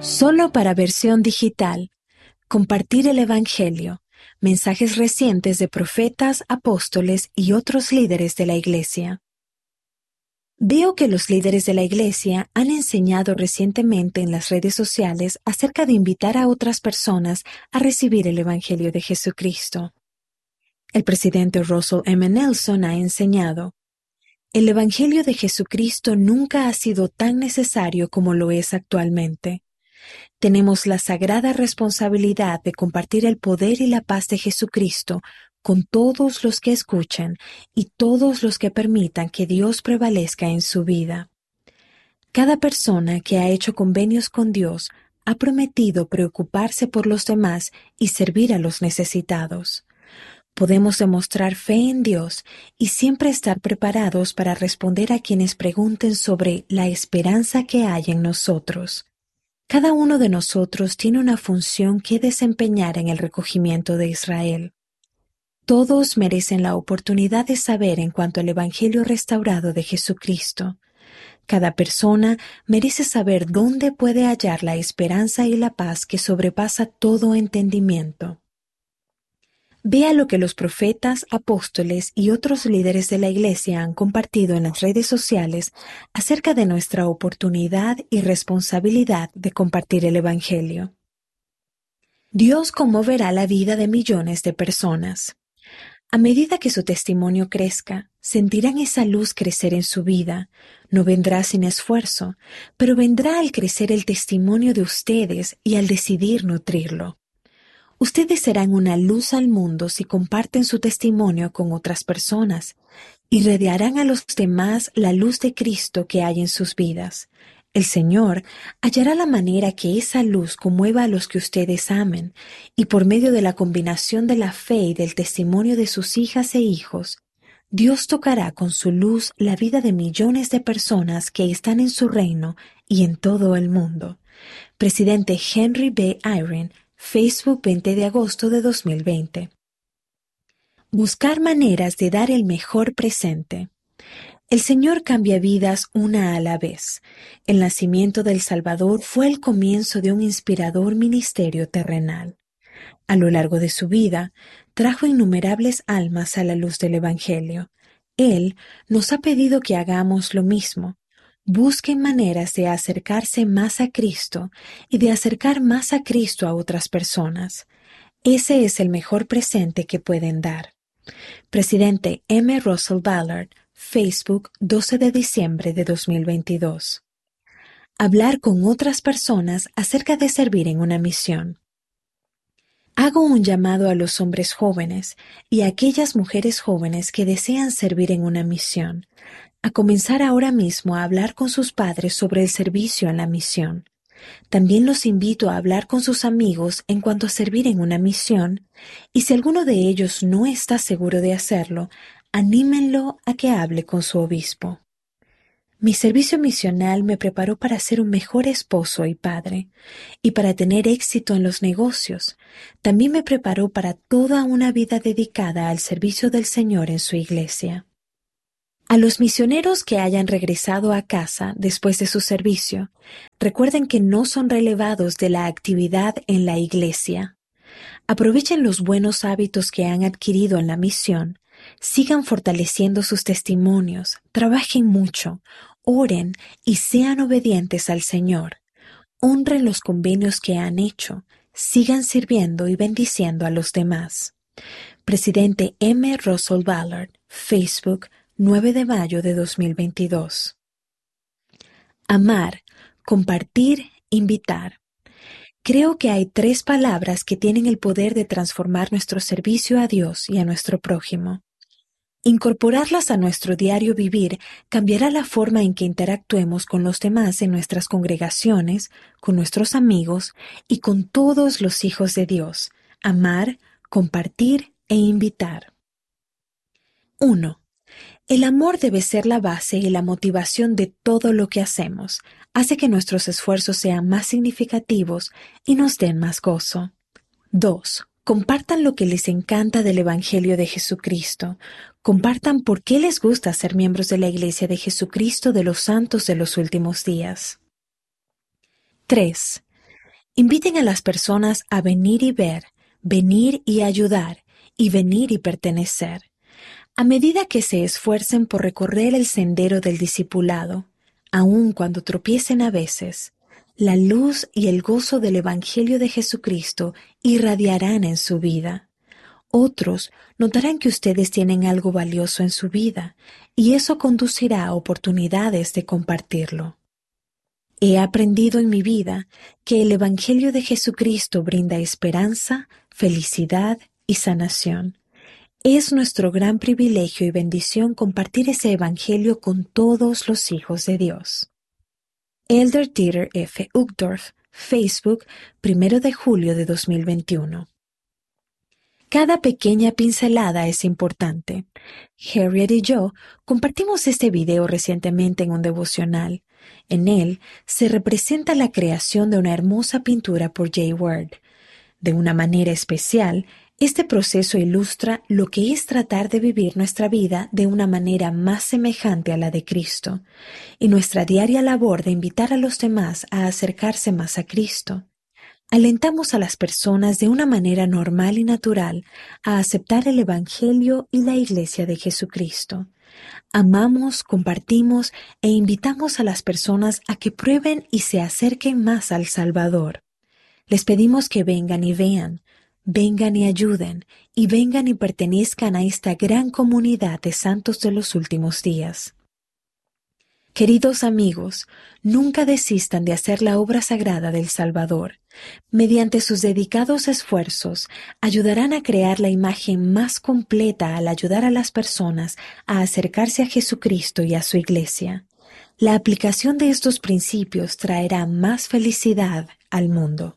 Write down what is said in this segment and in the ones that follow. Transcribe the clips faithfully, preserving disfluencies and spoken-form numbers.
Solo para versión digital. Compartir el Evangelio. Mensajes recientes de profetas, apóstoles y otros líderes de la Iglesia. Veo que los líderes de la Iglesia han enseñado recientemente en las redes sociales acerca de invitar a otras personas a recibir el Evangelio de Jesucristo. El presidente Russell M. Nelson ha enseñado: el Evangelio de Jesucristo nunca ha sido tan necesario como lo es actualmente. Tenemos la sagrada responsabilidad de compartir el poder y la paz de Jesucristo con todos los que escuchan y todos los que permitan que Dios prevalezca en su vida. Cada persona que ha hecho convenios con Dios ha prometido preocuparse por los demás y servir a los necesitados. Podemos demostrar fe en Dios y siempre estar preparados para responder a quienes pregunten sobre la esperanza que hay en nosotros. Cada uno de nosotros tiene una función que desempeñar en el recogimiento de Israel. Todos merecen la oportunidad de saber en cuanto al Evangelio restaurado de Jesucristo. Cada persona merece saber dónde puede hallar la esperanza y la paz que sobrepasa todo entendimiento. Vea lo que los profetas, apóstoles y otros líderes de la Iglesia han compartido en las redes sociales acerca de nuestra oportunidad y responsabilidad de compartir el Evangelio. Dios conmoverá la vida de millones de personas. A medida que su testimonio crezca, sentirán esa luz crecer en su vida. No vendrá sin esfuerzo, pero vendrá al crecer el testimonio de ustedes y al decidir nutrirlo. Ustedes serán una luz al mundo si comparten su testimonio con otras personas, irradiarán a los demás la luz de Cristo que hay en sus vidas. El Señor hallará la manera que esa luz conmueva a los que ustedes amen, y por medio de la combinación de la fe y del testimonio de sus hijas e hijos, Dios tocará con su luz la vida de millones de personas que están en su reino y en todo el mundo. Presidente Henry B. Eyring, Facebook, veinte de agosto de dos mil veinte. Buscar maneras de dar el mejor presente. El Señor cambia vidas una a la vez. El nacimiento del Salvador fue el comienzo de un inspirador ministerio terrenal. A lo largo de su vida, trajo innumerables almas a la luz del Evangelio. Él nos ha pedido que hagamos lo mismo. Busquen maneras de acercarse más a Cristo y de acercar más a Cristo a otras personas. Ese es el mejor presente que pueden dar. Presidente M. Russell Ballard, Facebook, doce de diciembre de dos mil veintidós. Hablar con otras personas acerca de servir en una misión. Hago un llamado a los hombres jóvenes y a aquellas mujeres jóvenes que desean servir en una misión, a comenzar ahora mismo a hablar con sus padres sobre el servicio en la misión. También los invito a hablar con sus amigos en cuanto a servir en una misión, y si alguno de ellos no está seguro de hacerlo, anímenlo a que hable con su obispo. Mi servicio misional me preparó para ser un mejor esposo y padre, y para tener éxito en los negocios. También me preparó para toda una vida dedicada al servicio del Señor en su iglesia. A los misioneros que hayan regresado a casa después de su servicio, recuerden que no son relevados de la actividad en la iglesia. Aprovechen los buenos hábitos que han adquirido en la misión, sigan fortaleciendo sus testimonios, trabajen mucho, oren y sean obedientes al Señor. Honren los convenios que han hecho, sigan sirviendo y bendiciendo a los demás. Presidente M. Russell Ballard, Facebook, nueve de mayo de dos mil veintidós. Amar, compartir, invitar. Creo que hay tres palabras que tienen el poder de transformar nuestro servicio a Dios y a nuestro prójimo. Incorporarlas a nuestro diario vivir cambiará la forma en que interactuemos con los demás en nuestras congregaciones, con nuestros amigos y con todos los hijos de Dios. Amar, compartir e invitar. uno. El amor debe ser la base y la motivación de todo lo que hacemos. Hace que nuestros esfuerzos sean más significativos y nos den más gozo. dos. Compartan lo que les encanta del Evangelio de Jesucristo. Compartan por qué les gusta ser miembros de la Iglesia de Jesucristo de los Santos de los Últimos Días. tres. Inviten a las personas a venir y ver, venir y ayudar, y venir y pertenecer. A medida que se esfuercen por recorrer el sendero del discipulado, aun cuando tropiecen a veces, la luz y el gozo del Evangelio de Jesucristo irradiarán en su vida. Otros notarán que ustedes tienen algo valioso en su vida, y eso conducirá a oportunidades de compartirlo. He aprendido en mi vida que el Evangelio de Jesucristo brinda esperanza, felicidad y sanación. Es nuestro gran privilegio y bendición compartir ese Evangelio con todos los hijos de Dios. Elder Dieter F. Uchtdorf, Facebook, primero de julio de dos mil veintiuno. Cada pequeña pincelada es importante. Harriet y yo compartimos este video recientemente en un devocional. En él se representa la creación de una hermosa pintura por Jay Ward. De una manera especial, este proceso ilustra lo que es tratar de vivir nuestra vida de una manera más semejante a la de Cristo, y nuestra diaria labor de invitar a los demás a acercarse más a Cristo. Alentamos a las personas de una manera normal y natural a aceptar el Evangelio y la Iglesia de Jesucristo. Amamos, compartimos e invitamos a las personas a que prueben y se acerquen más al Salvador. Les pedimos que vengan y vean, vengan y ayuden, y vengan y pertenezcan a esta gran comunidad de santos de los últimos días. Queridos amigos, nunca desistan de hacer la obra sagrada del Salvador. Mediante sus dedicados esfuerzos, ayudarán a crear la imagen más completa al ayudar a las personas a acercarse a Jesucristo y a su Iglesia. La aplicación de estos principios traerá más felicidad al mundo.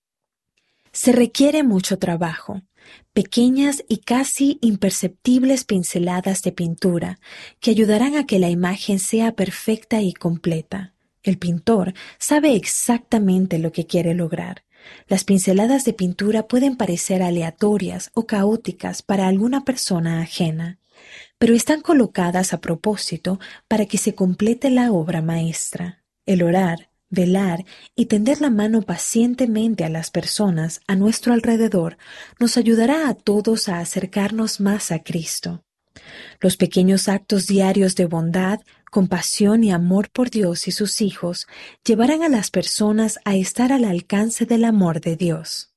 Se requiere mucho trabajo, pequeñas y casi imperceptibles pinceladas de pintura que ayudarán a que la imagen sea perfecta y completa. El pintor sabe exactamente lo que quiere lograr. Las pinceladas de pintura pueden parecer aleatorias o caóticas para alguna persona ajena, pero están colocadas a propósito para que se complete la obra maestra. El orar, velar y tender la mano pacientemente a las personas a nuestro alrededor nos ayudará a todos a acercarnos más a Cristo. Los pequeños actos diarios de bondad, compasión y amor por Dios y sus hijos llevarán a las personas a estar al alcance del amor de Dios.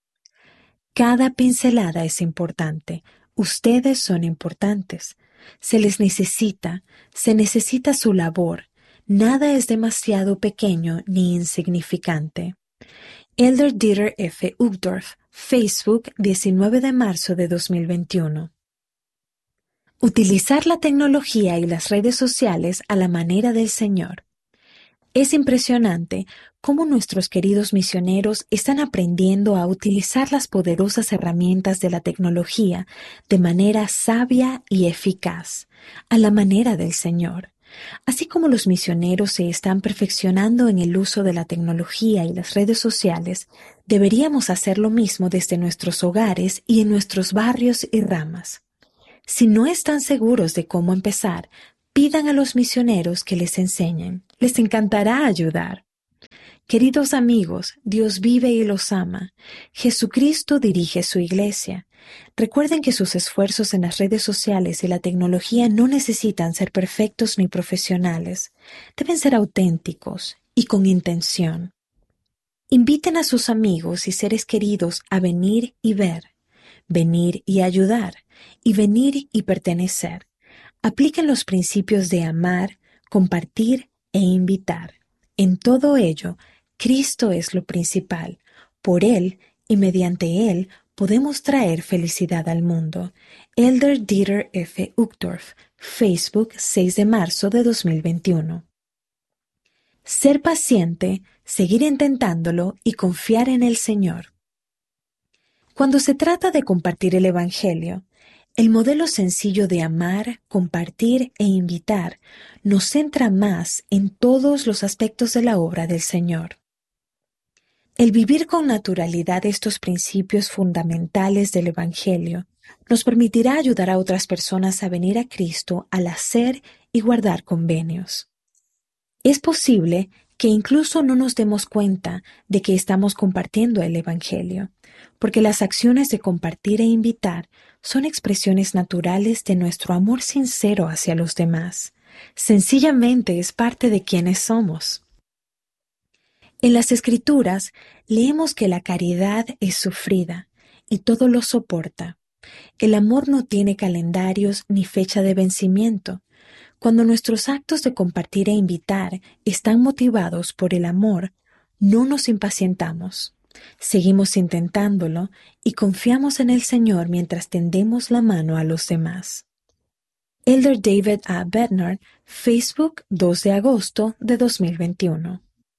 Cada pincelada es importante. Ustedes son importantes. Se les necesita, se necesita su labor. Nada es demasiado pequeño ni insignificante. Elder Dieter F. Uchtdorf, Facebook, diecinueve de marzo de dos mil veintiuno. Utilizar la tecnología y las redes sociales a la manera del Señor. Es impresionante cómo nuestros queridos misioneros están aprendiendo a utilizar las poderosas herramientas de la tecnología de manera sabia y eficaz, a la manera del Señor. Así como los misioneros se están perfeccionando en el uso de la tecnología y las redes sociales, deberíamos hacer lo mismo desde nuestros hogares y en nuestros barrios y ramas. Si no están seguros de cómo empezar, pidan a los misioneros que les enseñen. Les encantará ayudar. Queridos amigos, Dios vive y los ama. Jesucristo dirige su iglesia. Recuerden que sus esfuerzos en las redes sociales y la tecnología no necesitan ser perfectos ni profesionales. Deben ser auténticos y con intención. Inviten a sus amigos y seres queridos a venir y ver, venir y ayudar, y venir y pertenecer. Apliquen los principios de amar, compartir e invitar. En todo ello, Cristo es lo principal. Por Él y mediante Él podemos traer felicidad al mundo. Elder Dieter F. Uchtdorf, Facebook, seis de marzo de dos mil veintiuno. Ser paciente, seguir intentándolo y confiar en el Señor. Cuando se trata de compartir el Evangelio, el modelo sencillo de amar, compartir e invitar nos centra más en todos los aspectos de la obra del Señor. El vivir con naturalidad estos principios fundamentales del Evangelio nos permitirá ayudar a otras personas a venir a Cristo al hacer y guardar convenios. Es posible que incluso no nos demos cuenta de que estamos compartiendo el Evangelio, porque las acciones de compartir e invitar son expresiones naturales de nuestro amor sincero hacia los demás. Sencillamente es parte de quienes somos. En las Escrituras leemos que la caridad es sufrida y todo lo soporta. El amor no tiene calendarios ni fecha de vencimiento. Cuando nuestros actos de compartir e invitar están motivados por el amor, no nos impacientamos. Seguimos intentándolo y confiamos en el Señor mientras tendemos la mano a los demás. Elder David A. Bednar, Facebook, dos de agosto de dos mil veintiuno.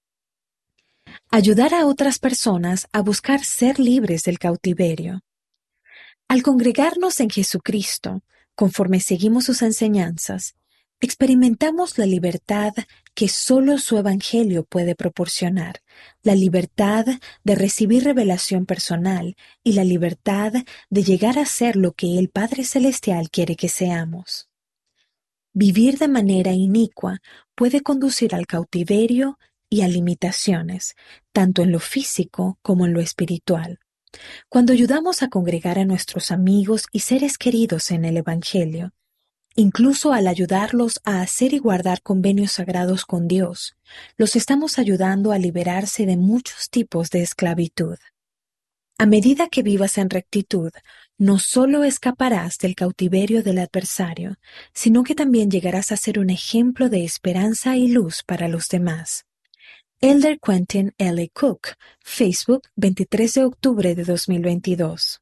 Ayudar a otras personas a buscar ser libres del cautiverio. Al congregarnos en Jesucristo, conforme seguimos sus enseñanzas, experimentamos la libertad que solo su Evangelio puede proporcionar, la libertad de recibir revelación personal y la libertad de llegar a ser lo que el Padre Celestial quiere que seamos. Vivir de manera inicua puede conducir al cautiverio y a limitaciones, tanto en lo físico como en lo espiritual. Cuando ayudamos a congregar a nuestros amigos y seres queridos en el Evangelio, incluso al ayudarlos a hacer y guardar convenios sagrados con Dios, los estamos ayudando a liberarse de muchos tipos de esclavitud. A medida que vivas en rectitud, no solo escaparás del cautiverio del adversario, sino que también llegarás a ser un ejemplo de esperanza y luz para los demás. Elder Quentin L. Cook, Facebook, veintitrés de octubre de dos mil veintidós.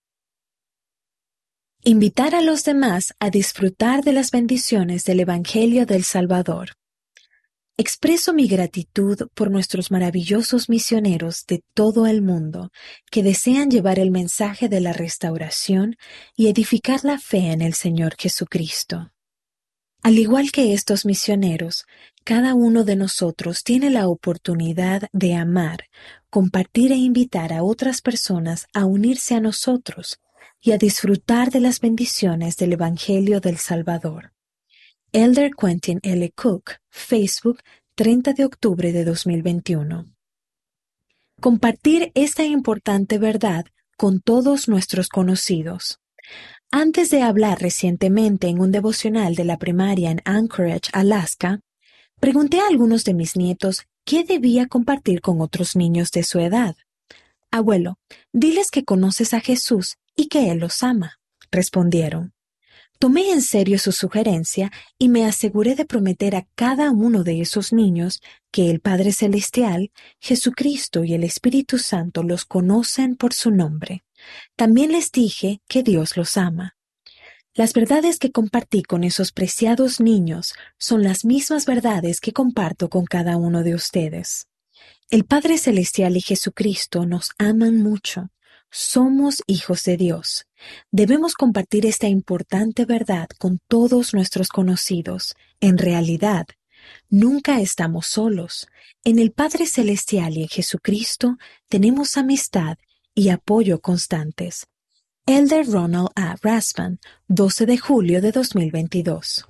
Invitar a los demás a disfrutar de las bendiciones del Evangelio del Salvador. Expreso mi gratitud por nuestros maravillosos misioneros de todo el mundo que desean llevar el mensaje de la restauración y edificar la fe en el Señor Jesucristo. Al igual que estos misioneros, cada uno de nosotros tiene la oportunidad de amar, compartir e invitar a otras personas a unirse a nosotros y a disfrutar de las bendiciones del Evangelio del Salvador. Elder Quentin L. Cook, Facebook, treinta de octubre de dos mil veintiuno. Compartir esta importante verdad con todos nuestros conocidos. Antes de hablar recientemente en un devocional de la primaria en Anchorage, Alaska, pregunté a algunos de mis nietos qué debía compartir con otros niños de su edad. Abuelo, diles que conoces a Jesús y que Él los ama, respondieron. Tomé en serio su sugerencia y me aseguré de prometer a cada uno de esos niños que el Padre Celestial, Jesucristo y el Espíritu Santo los conocen por su nombre. También les dije que Dios los ama. Las verdades que compartí con esos preciados niños son las mismas verdades que comparto con cada uno de ustedes. El Padre Celestial y Jesucristo nos aman mucho. Somos hijos de Dios. Debemos compartir esta importante verdad con todos nuestros conocidos. En realidad, nunca estamos solos. En el Padre Celestial y en Jesucristo tenemos amistad y apoyo constantes. Elder Ronald A. Raspan, doce de julio de dos mil veintidós.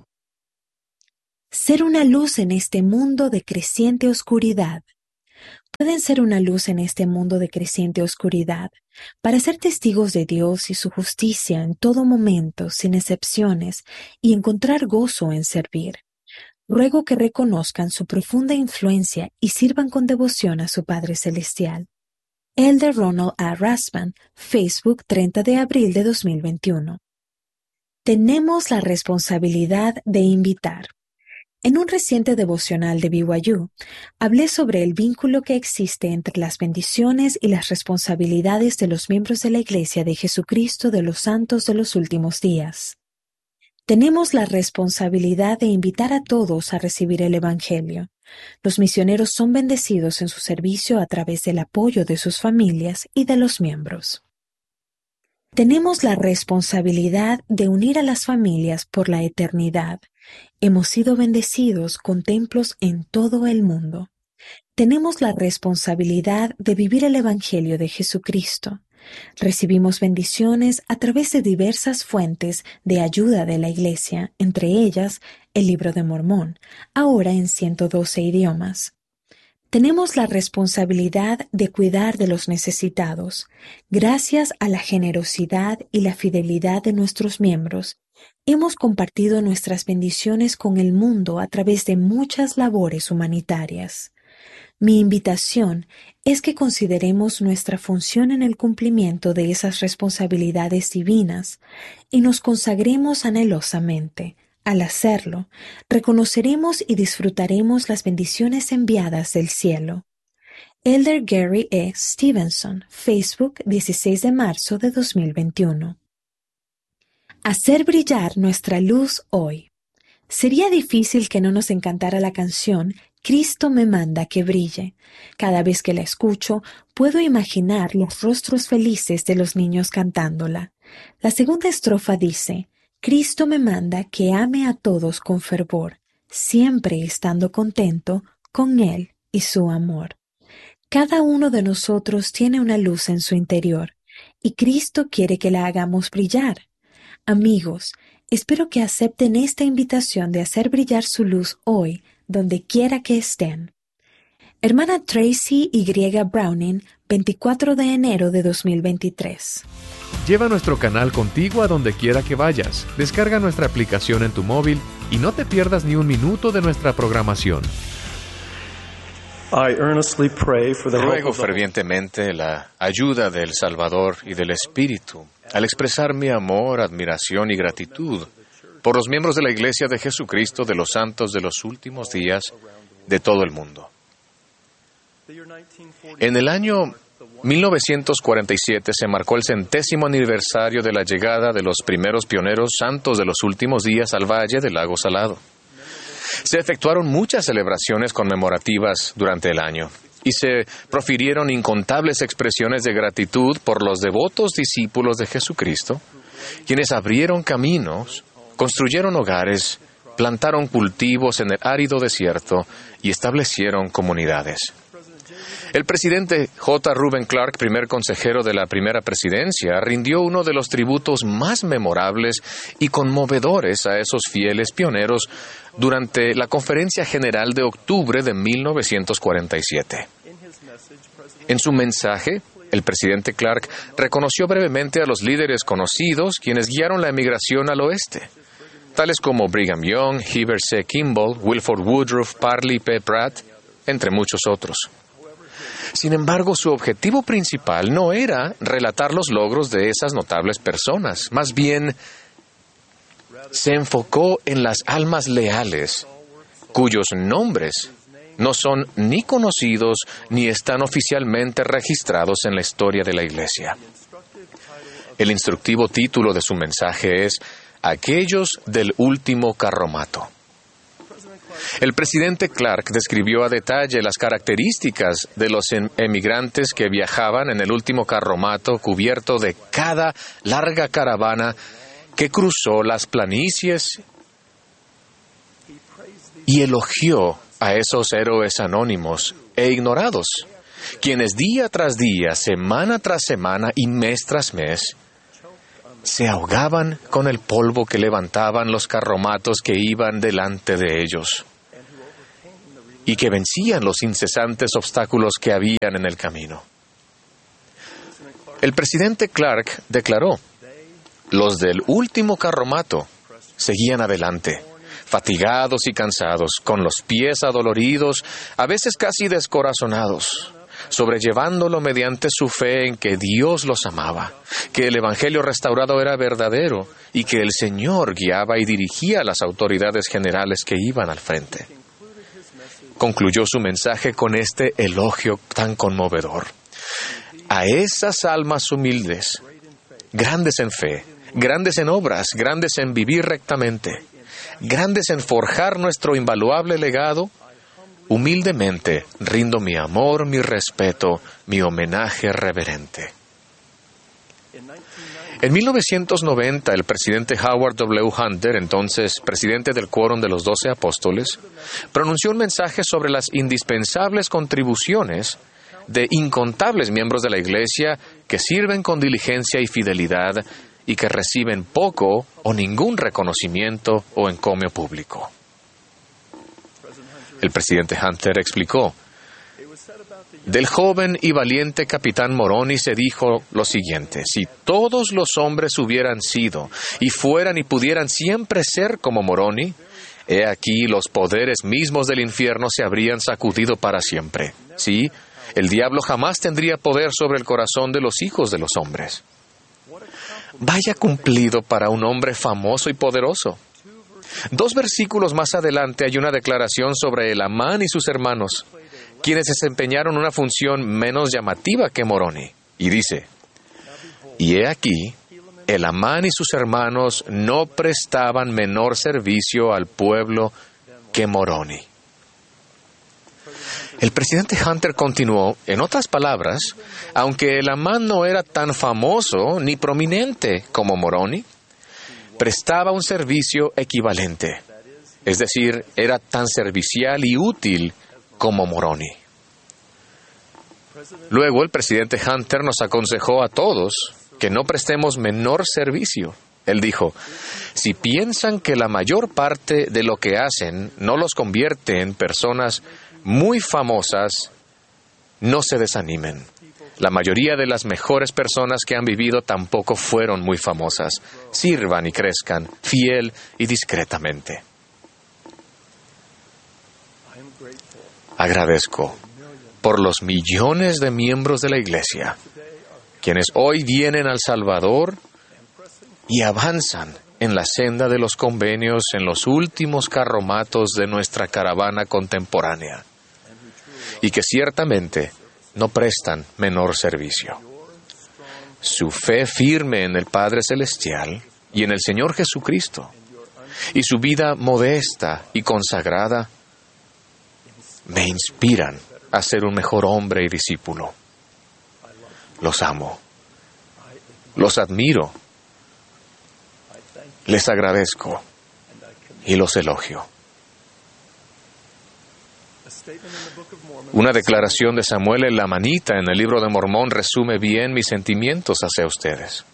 Ser una luz en este mundo de creciente oscuridad. Pueden ser una luz en este mundo de creciente oscuridad, para ser testigos de Dios y su justicia en todo momento, sin excepciones, y encontrar gozo en servir. Ruego que reconozcan su profunda influencia y sirvan con devoción a su Padre Celestial. Elder Ronald A. Raspan, Facebook, treinta de abril de dos mil veintiuno. Tenemos la responsabilidad de invitar. En un reciente devocional de B Y U, hablé sobre el vínculo que existe entre las bendiciones y las responsabilidades de los miembros de la Iglesia de Jesucristo de los Santos de los Últimos Días. Tenemos la responsabilidad de invitar a todos a recibir el Evangelio. Los misioneros son bendecidos en su servicio a través del apoyo de sus familias y de los miembros. Tenemos la responsabilidad de unir a las familias por la eternidad. Hemos sido bendecidos con templos en todo el mundo. Tenemos la responsabilidad de vivir el Evangelio de Jesucristo. Recibimos bendiciones a través de diversas fuentes de ayuda de la Iglesia, entre ellas el Libro de Mormón, ahora en ciento doce idiomas. Tenemos la responsabilidad de cuidar de los necesitados. Gracias a la generosidad y la fidelidad de nuestros miembros, hemos compartido nuestras bendiciones con el mundo a través de muchas labores humanitarias. Mi invitación es que consideremos nuestra función en el cumplimiento de esas responsabilidades divinas y nos consagremos anhelosamente. Al hacerlo, reconoceremos y disfrutaremos las bendiciones enviadas del cielo. Elder Gary E. Stevenson, Facebook, dieciséis de marzo de dos mil veintiuno. Hacer brillar nuestra luz hoy. Sería difícil que no nos encantara la canción Cristo me manda que brille. Cada vez que la escucho, puedo imaginar los rostros felices de los niños cantándola. La segunda estrofa dice: Cristo me manda que ame a todos con fervor, siempre estando contento con Él y su amor. Cada uno de nosotros tiene una luz en su interior, y Cristo quiere que la hagamos brillar. Amigos, espero que acepten esta invitación de hacer brillar su luz hoy, donde quiera que estén. Hermana Tracy Y. Browning, veinticuatro de enero de dos mil veintitrés. Lleva nuestro canal contigo a donde quiera que vayas. Descarga nuestra aplicación en tu móvil y no te pierdas ni un minuto de nuestra programación. Ruego fervientemente la ayuda del Salvador y del Espíritu al expresar mi amor, admiración y gratitud por los miembros de la Iglesia de Jesucristo de los Santos de los Últimos Días de todo el mundo. En el año mil novecientos cuarenta y siete se marcó el centésimo aniversario de la llegada de los primeros pioneros santos de los últimos días al Valle del Lago Salado. Se efectuaron muchas celebraciones conmemorativas durante el año y se profirieron incontables expresiones de gratitud por los devotos discípulos de Jesucristo, quienes abrieron caminos, construyeron hogares, plantaron cultivos en el árido desierto y establecieron comunidades. El presidente J. Reuben Clark, primer consejero de la primera presidencia, rindió uno de los tributos más memorables y conmovedores a esos fieles pioneros durante la Conferencia General de octubre de mil novecientos cuarenta y siete. En su mensaje, el presidente Clark reconoció brevemente a los líderes conocidos quienes guiaron la emigración al oeste, tales como Brigham Young, Heber C. Kimball, Wilford Woodruff, Parley P. Pratt, entre muchos otros. Sin embargo, su objetivo principal no era relatar los logros de esas notables personas. Más bien, se enfocó en las almas leales, cuyos nombres no son ni conocidos ni están oficialmente registrados en la historia de la Iglesia. El instructivo título de su mensaje es Aquellos del último carromato. El presidente Clark describió a detalle las características de los emigrantes que viajaban en el último carromato cubierto de cada larga caravana que cruzó las planicies y elogió a esos héroes anónimos e ignorados, quienes día tras día, semana tras semana y mes tras mes, se ahogaban con el polvo que levantaban los carromatos que iban delante de ellos y que vencían los incesantes obstáculos que habían en el camino. El presidente Clark declaró: los del último carromato seguían adelante, fatigados y cansados, con los pies adoloridos, a veces casi descorazonados, sobrellevándolo mediante su fe en que Dios los amaba, que el Evangelio restaurado era verdadero y que el Señor guiaba y dirigía a las autoridades generales que iban al frente. Concluyó su mensaje con este elogio tan conmovedor: a esas almas humildes, grandes en fe, grandes en obras, grandes en vivir rectamente, grandes en forjar nuestro invaluable legado, humildemente rindo mi amor, mi respeto, mi homenaje reverente. En mil novecientos noventa, el presidente Howard W. Hunter, entonces presidente del Quórum de los Doce Apóstoles, pronunció un mensaje sobre las indispensables contribuciones de incontables miembros de la Iglesia que sirven con diligencia y fidelidad y que reciben poco o ningún reconocimiento o encomio público. El presidente Hunter explicó: Del joven y valiente capitán Moroni se dijo lo siguiente: si todos los hombres hubieran sido y fueran y pudieran siempre ser como Moroni, he aquí los poderes mismos del infierno se habrían sacudido para siempre. Sí, el diablo jamás tendría poder sobre el corazón de los hijos de los hombres. Vaya cumplido para un hombre famoso y poderoso. Dos versículos más adelante hay una declaración sobre Elamán y sus hermanos, quienes desempeñaron una función menos llamativa que Moroni. Y dice: y he aquí, Elamán y sus hermanos no prestaban menor servicio al pueblo que Moroni. El presidente Hunter continuó: en otras palabras, aunque Elamán no era tan famoso ni prominente como Moroni, prestaba un servicio equivalente. Es decir, era tan servicial y útil como Moroni. Luego el presidente Hunter nos aconsejó a todos que no prestemos menor servicio. Él dijo: si piensan que la mayor parte de lo que hacen no los convierte en personas muy famosas, no se desanimen. La mayoría de las mejores personas que han vivido tampoco fueron muy famosas. Sirvan y crezcan, fiel y discretamente. Agradezco por los millones de miembros de la Iglesia, quienes hoy vienen al Salvador y avanzan en la senda de los convenios en los últimos carromatos de nuestra caravana contemporánea, y que ciertamente no prestan menor servicio. Su fe firme en el Padre Celestial y en el Señor Jesucristo, y su vida modesta y consagrada, me inspiran a ser un mejor hombre y discípulo. Los amo. Los admiro. Les agradezco y los elogio. Una declaración de Samuel el Lamanita en el libro de Mormón resume bien mis sentimientos hacia ustedes.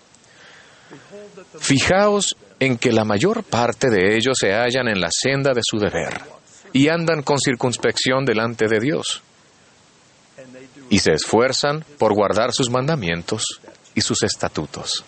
Fijaos en que la mayor parte de ellos se hallan en la senda de su deber y andan con circunspección delante de Dios, y se esfuerzan por guardar sus mandamientos y sus estatutos.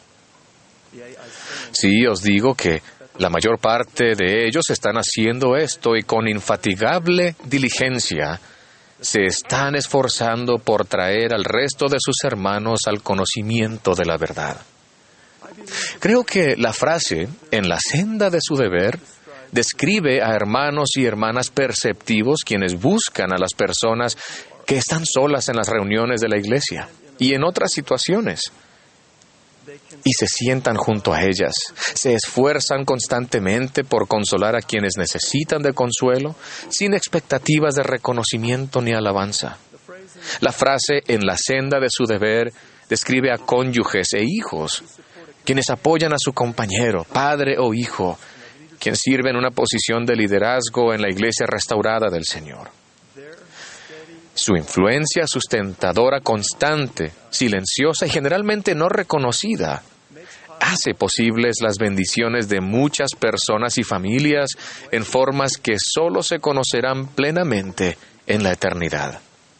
Sí, os digo que la mayor parte de ellos están haciendo esto y con infatigable diligencia se están esforzando por traer al resto de sus hermanos al conocimiento de la verdad. Creo que la frase "en la senda de su deber" describe a hermanos y hermanas perceptivos quienes buscan a las personas que están solas en las reuniones de la iglesia y en otras situaciones, y se sientan junto a ellas, se esfuerzan constantemente por consolar a quienes necesitan de consuelo, sin expectativas de reconocimiento ni alabanza. La frase "en la senda de su deber" describe a cónyuges e hijos, quienes apoyan a su compañero, padre o hijo, quien sirve en una posición de liderazgo en la iglesia restaurada del Señor. Su influencia sustentadora constante, silenciosa y generalmente no reconocida, hace posibles las bendiciones de muchas personas y familias en formas que solo se conocerán plenamente en la eternidad.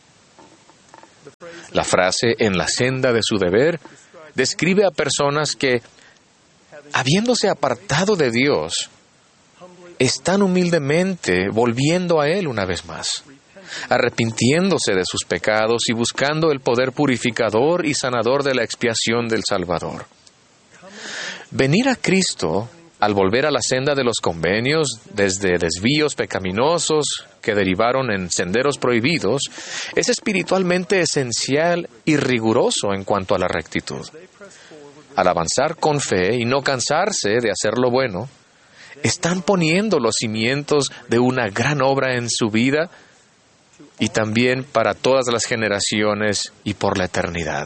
La frase "en la senda de su deber" describe a personas que, habiéndose apartado de Dios, están humildemente volviendo a Él una vez más, arrepintiéndose de sus pecados y buscando el poder purificador y sanador de la expiación del Salvador. Venir a Cristo, al volver a la senda de los convenios, desde desvíos pecaminosos que derivaron en senderos prohibidos, es espiritualmente esencial y riguroso en cuanto a la rectitud. Al avanzar con fe y no cansarse de hacer lo bueno, están poniendo los cimientos de una gran obra en su vida y también para todas las generaciones y por la eternidad.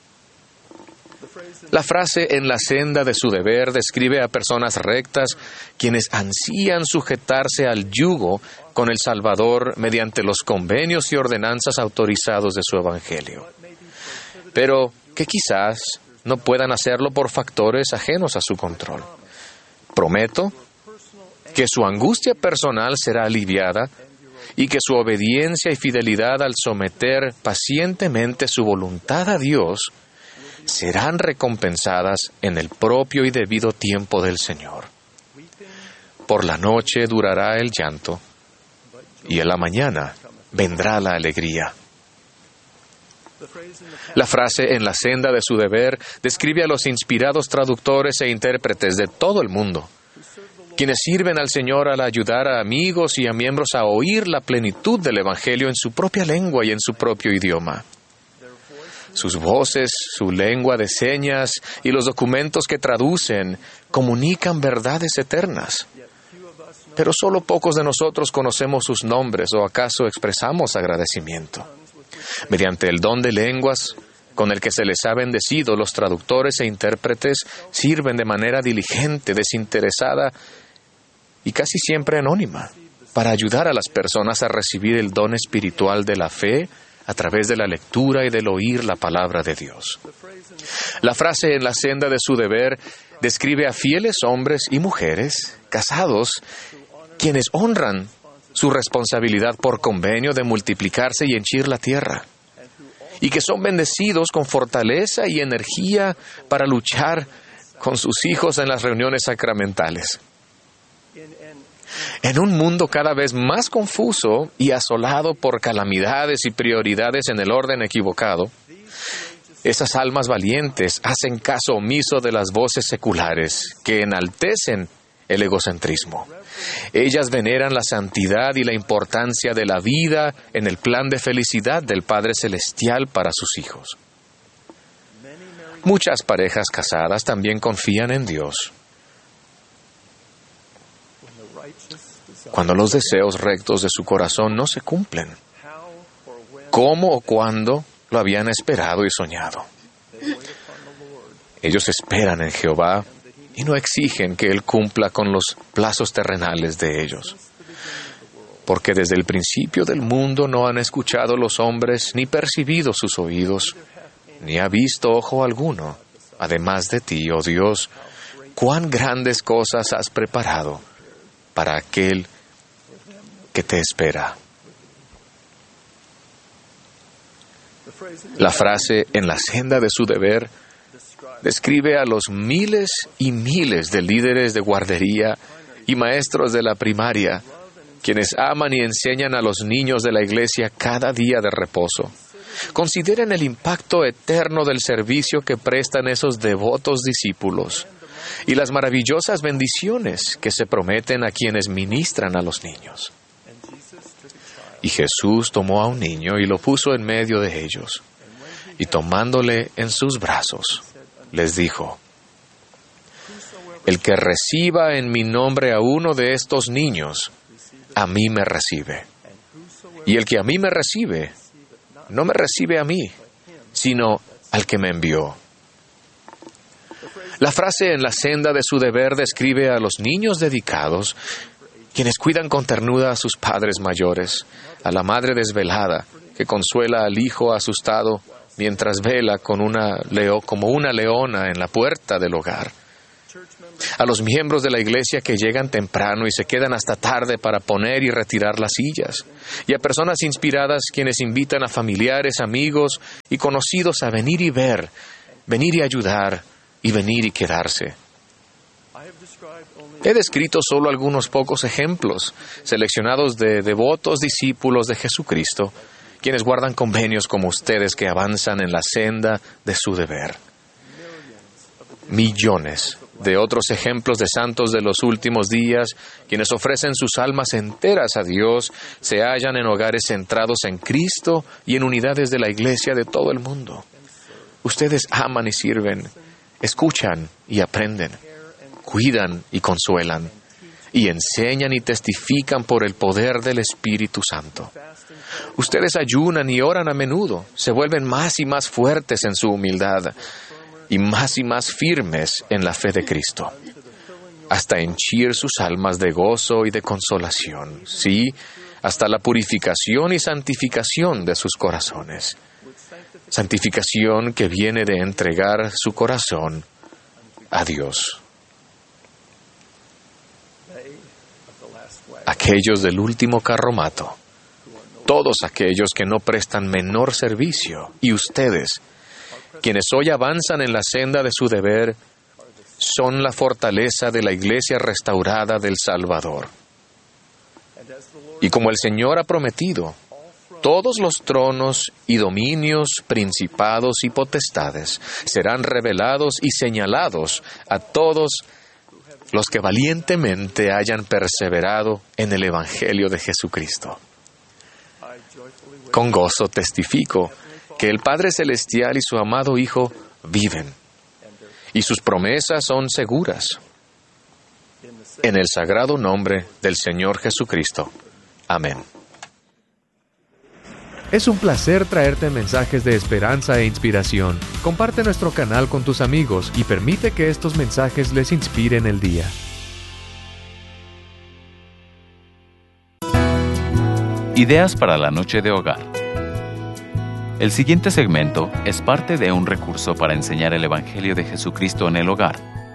La frase "en la senda de su deber" describe a personas rectas quienes ansían sujetarse al yugo con el Salvador mediante los convenios y ordenanzas autorizados de su Evangelio, pero que quizás no puedan hacerlo por factores ajenos a su control. Prometo que su angustia personal será aliviada y que su obediencia y fidelidad al someter pacientemente su voluntad a Dios serán recompensadas en el propio y debido tiempo del Señor. Por la noche durará el llanto, y en la mañana vendrá la alegría. La frase "en la senda de su deber" describe a los inspirados traductores e intérpretes de todo el mundo, quienes sirven al Señor al ayudar a amigos y a miembros a oír la plenitud del Evangelio en su propia lengua y en su propio idioma. Sus voces, su lengua de señas y los documentos que traducen comunican verdades eternas. Pero solo pocos de nosotros conocemos sus nombres o acaso expresamos agradecimiento. Mediante el don de lenguas con el que se les ha bendecido, los traductores e intérpretes sirven de manera diligente, desinteresada y casi siempre anónima para ayudar a las personas a recibir el don espiritual de la fe a través de la lectura y del oír la palabra de Dios. La frase "en la senda de su deber" describe a fieles hombres y mujeres casados quienes honran su responsabilidad por convenio de multiplicarse y henchir la tierra, y que son bendecidos con fortaleza y energía para luchar con sus hijos en las reuniones sacramentales. En un mundo cada vez más confuso y asolado por calamidades y prioridades en el orden equivocado, esas almas valientes hacen caso omiso de las voces seculares que enaltecen el egocentrismo. Ellas veneran la santidad y la importancia de la vida en el plan de felicidad del Padre Celestial para sus hijos. Muchas parejas casadas también confían en Dios. Cuando los deseos rectos de su corazón no se cumplen, ¿cómo o cuándo lo habían esperado y soñado? Ellos esperan en Jehová y no exigen que Él cumpla con los plazos terrenales de ellos. Porque desde el principio del mundo no han escuchado los hombres, ni percibido sus oídos, ni ha visto ojo alguno, además de ti, oh Dios, cuán grandes cosas has preparado para aquel que te espera. La frase "en la senda de su deber" describe a los miles y miles de líderes de guardería y maestros de la primaria, quienes aman y enseñan a los niños de la iglesia cada día de reposo. Consideren el impacto eterno del servicio que prestan esos devotos discípulos y las maravillosas bendiciones que se prometen a quienes ministran a los niños. Y Jesús tomó a un niño y lo puso en medio de ellos, y tomándole en sus brazos, les dijo: "El que reciba en mi nombre a uno de estos niños, a mí me recibe. Y el que a mí me recibe, no me recibe a mí, sino al que me envió". La frase "en la senda de su deber" describe a los niños dedicados, quienes cuidan con ternura a sus padres mayores, a la madre desvelada, que consuela al hijo asustado mientras vela con una leo, como una leona en la puerta del hogar, a los miembros de la iglesia que llegan temprano y se quedan hasta tarde para poner y retirar las sillas, y a personas inspiradas quienes invitan a familiares, amigos y conocidos a venir y ver, venir y ayudar, y venir y quedarse. He descrito solo algunos pocos ejemplos, seleccionados de devotos discípulos de Jesucristo, quienes guardan convenios como ustedes que avanzan en la senda de su deber. Millones de otros ejemplos de santos de los últimos días, quienes ofrecen sus almas enteras a Dios, se hallan en hogares centrados en Cristo y en unidades de la iglesia de todo el mundo. Ustedes aman y sirven, escuchan y aprenden, cuidan y consuelan, y enseñan y testifican por el poder del Espíritu Santo. Ustedes ayunan y oran a menudo, se vuelven más y más fuertes en su humildad, y más y más firmes en la fe de Cristo, hasta henchir sus almas de gozo y de consolación, sí, hasta la purificación y santificación de sus corazones. Santificación que viene de entregar su corazón a Dios. Aquellos del último carromato todos aquellos que no prestan menor servicio, y ustedes, quienes hoy avanzan en la senda de su deber, son la fortaleza de la Iglesia restaurada del Salvador. Y como el Señor ha prometido, todos los tronos y dominios, principados y potestades serán revelados y señalados a todos los que valientemente hayan perseverado en el Evangelio de Jesucristo. Con gozo testifico que el Padre Celestial y su amado Hijo viven, y sus promesas son seguras. En el sagrado nombre del Señor Jesucristo. Amén. Es un placer traerte mensajes de esperanza e inspiración. Comparte nuestro canal con tus amigos y permite que estos mensajes les inspiren el día. Ideas para la noche de hogar. El siguiente segmento es parte de un recurso para enseñar el Evangelio de Jesucristo en el hogar.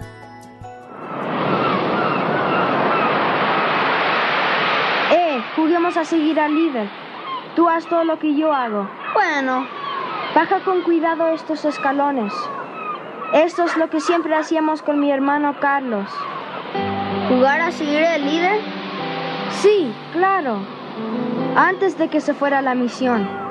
Eh, juguemos a seguir al líder. Tú haz todo lo que yo hago. Bueno. Baja con cuidado estos escalones. Esto es lo que siempre hacíamos con mi hermano Carlos. ¿Jugar a seguir al líder? Sí, claro. Antes de que se fuera a la misión.